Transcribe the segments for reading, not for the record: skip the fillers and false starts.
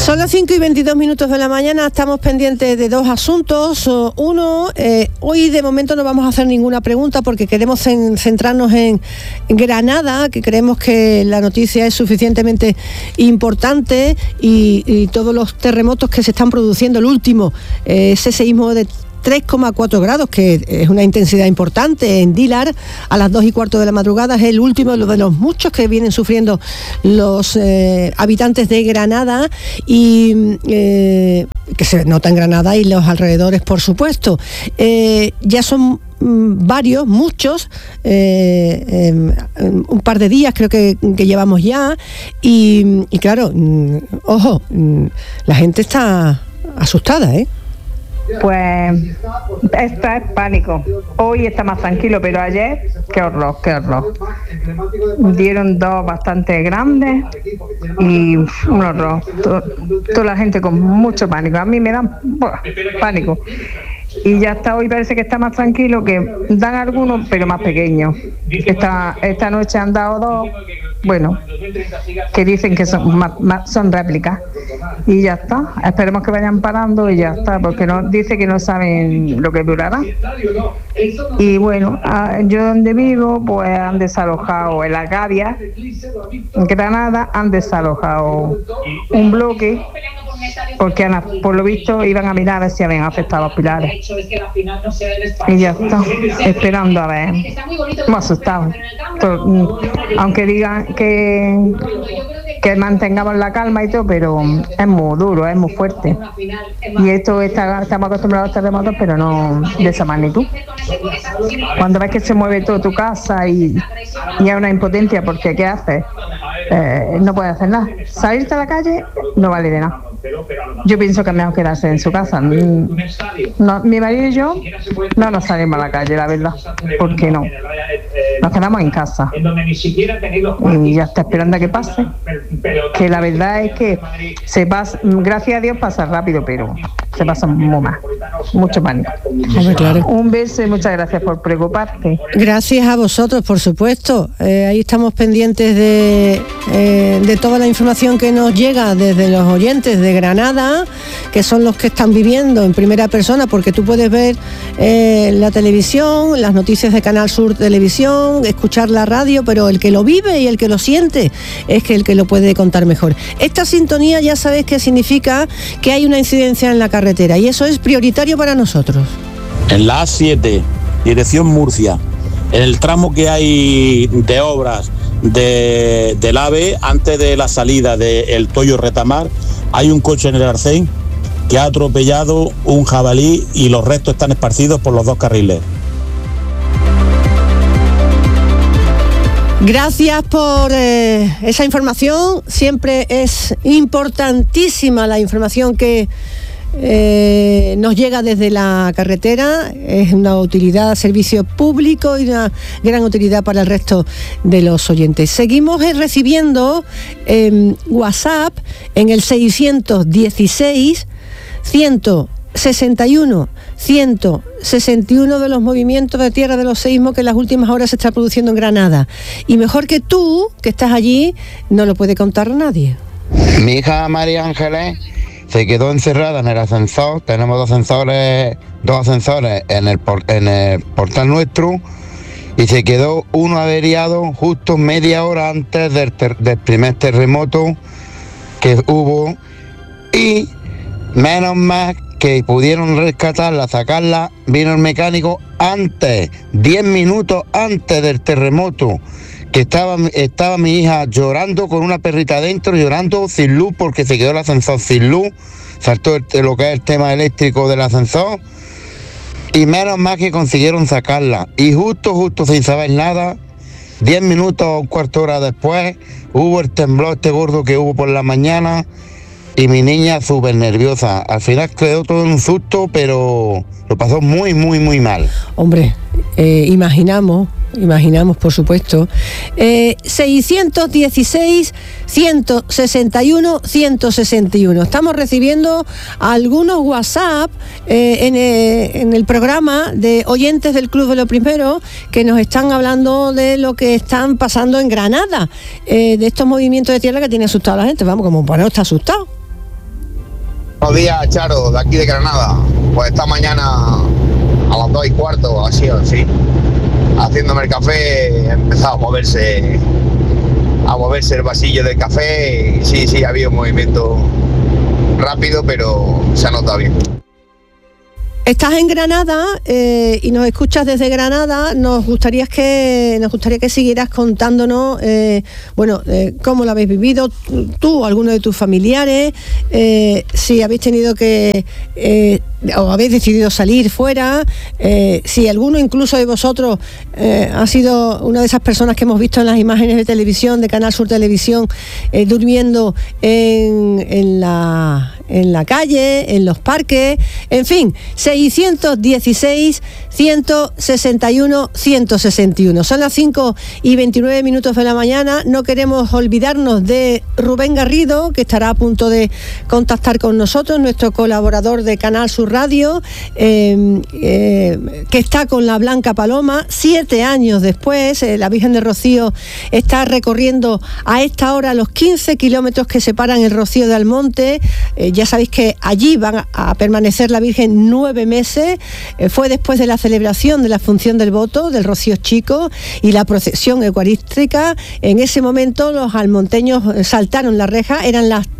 Son las 5:22 de la mañana, estamos pendientes de dos asuntos. Uno, hoy de momento no vamos a hacer ninguna pregunta porque queremos centrarnos en Granada, que creemos que la noticia es suficientemente importante y todos los terremotos que se están produciendo, el último, ese seísmo de 3,4 grados, que es una intensidad importante en Dílar, a las 2:15 de la madrugada, es el último de los muchos que vienen sufriendo los habitantes de Granada y que se nota en Granada y los alrededores, por supuesto. Ya son muchos, un par de días creo que llevamos ya y claro, ojo, la gente está asustada, Pues esto es pánico. Hoy está más tranquilo, pero ayer, qué horror. Dieron dos bastante grandes y un horror. Toda la gente con mucho pánico. A mí me dan pánico. Y ya está, hoy parece que está más tranquilo, que dan algunos, pero más pequeños. Esta noche han dado dos, bueno, que dicen que son réplicas. Y ya está, esperemos que vayan parando y ya está, porque dice que no saben lo que durará. Y bueno, yo donde vivo, pues han desalojado en la Gavia, en Granada, han desalojado un bloque, porque por lo visto iban a mirar a ver si habían afectado los pilares. Y ya está, esperando a ver. Me asustado. Aunque digan que mantengamos la calma y todo, pero es muy duro, es muy fuerte. Y estamos acostumbrados a terremotos, pero no de esa magnitud. Cuando ves que se mueve toda tu casa y hay una impotencia, porque ¿qué haces? No puedes hacer nada. Salirte a la calle no vale de nada. Yo pienso que es mejor quedarse en su casa. Mi marido y yo no nos salimos a la calle, la verdad, porque no. Nos quedamos en casa y ya está esperando a que pase. Que la verdad es que se pasa, gracias a Dios pasa rápido, pero se pasa mucho pánico. Claro. Un beso y muchas gracias por preocuparte. Gracias a vosotros, por supuesto. Ahí estamos pendientes de toda la información que nos llega desde los oyentes de Granada, que son los que están viviendo en primera persona, porque tú puedes ver la televisión, las noticias de Canal Sur Televisión, escuchar la radio, pero el que lo vive y el que lo siente es que el que lo puede contar mejor. Esta sintonía ya sabéis que significa que hay una incidencia en la carretera y eso es prioritario para nosotros. En la A7, dirección Murcia, en el tramo que hay de obras del AVE, antes de la salida del Toyo Retamar, hay un coche en el Arcén que ha atropellado un jabalí y los restos están esparcidos por los dos carriles. Gracias por esa información. Siempre es importantísima la información que nos llega desde la carretera. Es una utilidad, servicio público y una gran utilidad para el resto de los oyentes. Seguimos recibiendo WhatsApp en el 616 161 161 de los movimientos de tierra de los seísmos que en las últimas horas se está produciendo en Granada. Y mejor que tú, que estás allí, no lo puede contar nadie. Mi hija María Ángeles se quedó encerrada en el ascensor. Tenemos dos ascensores en el portal nuestro, y se quedó uno averiado justo media hora antes del primer terremoto que hubo, y menos mal que pudieron rescatarla, sacarla, vino el mecánico 10 minutos antes del terremoto, que estaba mi hija llorando con una perrita adentro, llorando sin luz porque se quedó el ascensor sin luz, saltó lo que es el tema eléctrico del ascensor, y menos mal que consiguieron sacarla, y justo sin saber nada, 10 minutos o un cuarto de hora después, hubo el temblor gordo que hubo por la mañana, y mi niña súper nerviosa. Al final quedó todo en un susto, pero lo pasó muy mal. Hombre, imaginamos, por supuesto. 616 161 161. Estamos recibiendo algunos WhatsApp en el programa de oyentes del Club de lo Primero, que nos están hablando de lo que están pasando en Granada, de estos movimientos de tierra que tienen asustado a la gente. Vamos, como para no estar asustado. Buenos días, Charo, de aquí de Granada. Pues esta mañana a las 2:15, así, haciéndome el café, he empezado a moverse el vasillo del café. Y sí, ha habido un movimiento rápido, pero se ha notado bien. Estás en Granada y nos escuchas desde Granada. Nos gustaría que siguieras contándonos, cómo lo habéis vivido tú o alguno de tus familiares, si habéis tenido que o habéis decidido salir fuera, si alguno incluso de vosotros ha sido una de esas personas que hemos visto en las imágenes de televisión de Canal Sur Televisión durmiendo en la calle, en los parques, en fin, 616 161 161. Son las 5:29 de la mañana. No queremos olvidarnos de Rubén Garrido, que estará a punto de contactar con nosotros, nuestro colaborador de Canal Sur Radio, que está con la Blanca Paloma. 7 años después, la Virgen de Rocío está recorriendo a esta hora los 15 kilómetros que separan el Rocío de Almonte. Ya sabéis que allí van a permanecer la Virgen 9 meses. Fue después de la celebración de la función del voto, del Rocío Chico y la procesión eucarística. En ese momento los almonteños saltaron la reja, eran las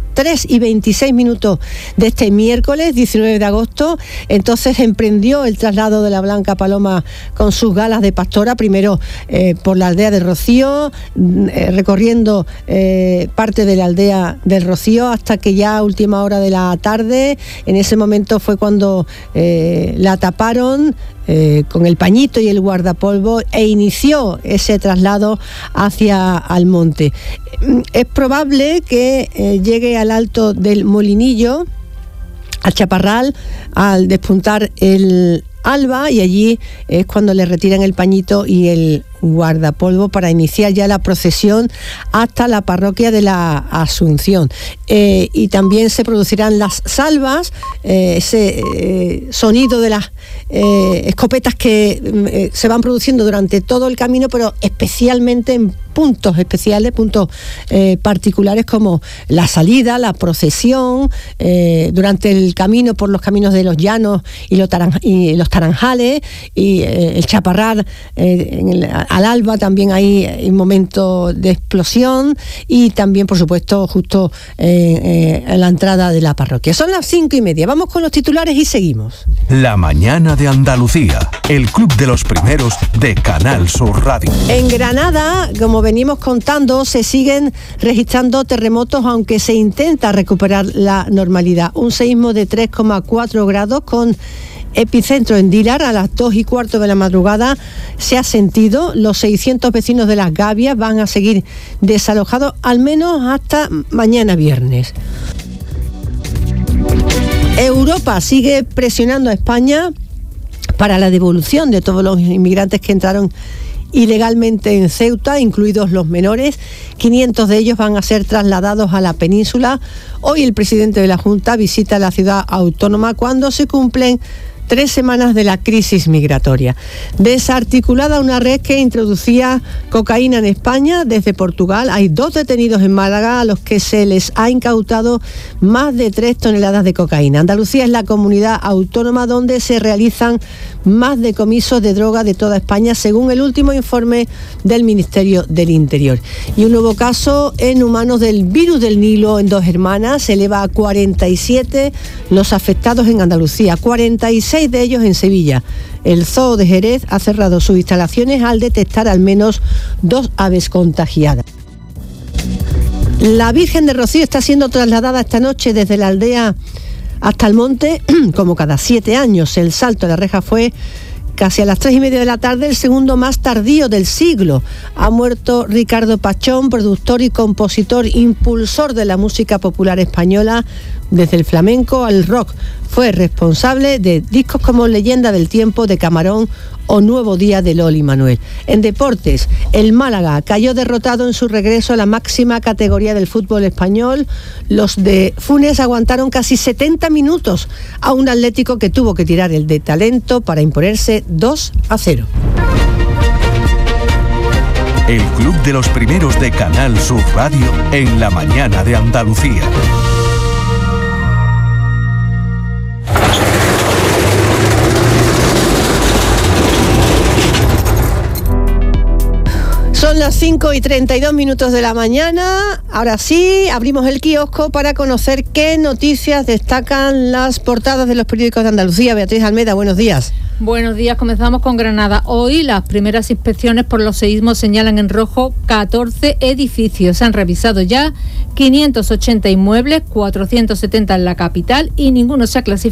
3:26 de este miércoles 19 de agosto. Entonces emprendió el traslado de la Blanca Paloma con sus galas de pastora, primero por la aldea de Rocío, recorriendo parte de la aldea del Rocío, hasta que ya a última hora de la tarde, en ese momento fue cuando la taparon con el pañito y el guardapolvo e inició ese traslado hacia Almonte. Es probable que llegue al Alto del Molinillo, al Chaparral, al despuntar el alba, y allí es cuando le retiran el pañito y el guardapolvo para iniciar ya la procesión hasta la parroquia de la Asunción. Y también se producirán las salvas, ese sonido de las escopetas que se van produciendo durante todo el camino, pero especialmente en puntos especiales, puntos particulares, como la salida, la procesión, durante el camino por los caminos de los llanos y los Taranjales, y el Chaparral al alba. También hay un momento de explosión, y también, por supuesto, justo en la entrada de la parroquia. Son las 5:30. Vamos con los titulares y seguimos. La mañana de Andalucía, el club de los primeros de Canal Sur Radio. En Granada, como venimos contando, se siguen registrando terremotos, aunque se intenta recuperar la normalidad. Un seísmo de 3,4 grados con epicentro en Dílar a las 2:15 de la madrugada se ha sentido. Los 600 vecinos de Las Gavias van a seguir desalojados al menos hasta mañana viernes. Europa sigue presionando a España para la devolución de todos los inmigrantes que entraron ilegalmente en Ceuta, incluidos los menores. 500 de ellos van a ser trasladados a la península. Hoy el presidente de la Junta visita la ciudad autónoma cuando se cumplen 3 semanas de la crisis migratoria. Desarticulada una red que introducía cocaína en España desde Portugal. Hay 2 detenidos en Málaga a los que se les ha incautado más de 3 toneladas de cocaína. Andalucía es la comunidad autónoma donde se realizan más decomisos de droga de toda España, según el último informe del Ministerio del Interior. Y un nuevo caso en humanos del virus del Nilo en 2 hermanas. Se eleva a 47 los afectados en Andalucía, 46 de ellos en Sevilla. El Zoo de Jerez ha cerrado sus instalaciones al detectar al menos 2 aves contagiadas. La Virgen de Rocío está siendo trasladada esta noche desde la aldea hasta Almonte, como cada 7 años. El salto de la reja fue casi a las 3:30 de la tarde, el segundo más tardío del siglo. Ha muerto Ricardo Pachón, productor y compositor, impulsor de la música popular española, desde el flamenco al rock. Fue responsable de discos como Leyenda del Tiempo de Camarón o Nuevo Día de Loli Manuel. En deportes, el Málaga cayó derrotado en su regreso a la máxima categoría del fútbol español. Los de Funes aguantaron casi 70 minutos a un Atlético que tuvo que tirar el de talento para imponerse 2-0. El club de los primeros de Canal Sur Radio en la mañana de Andalucía. Son las 5:32 de la mañana. Ahora sí, abrimos el kiosco para conocer qué noticias destacan las portadas de los periódicos de Andalucía. Beatriz Almeda, buenos días. Buenos días, comenzamos con Granada. Hoy las primeras inspecciones por los seísmos señalan en rojo 14 edificios. Se han revisado ya 580 inmuebles, 470 en la capital y ninguno se ha clasificado